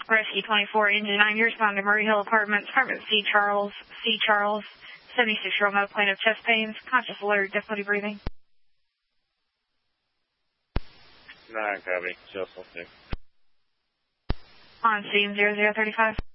Rescue 24, Engine 9, you respond to Murray Hill Apartments, Apartment C. Charles, 76-year-old male complaint of chest pains, conscious alert, difficulty breathing. 9, copy. Just 6. On scene 0035.